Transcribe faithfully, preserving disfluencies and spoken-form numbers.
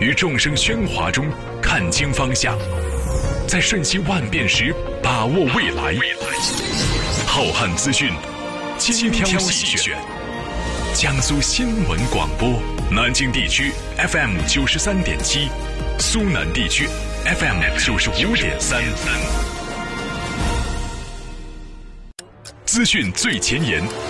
于众生喧哗中看清方向，在瞬息万变时把握未来。浩瀚资讯，精挑细选。江苏新闻广播，南京地区 F M 九十三点七，苏南地区 F M 九十五点三。资讯最前沿，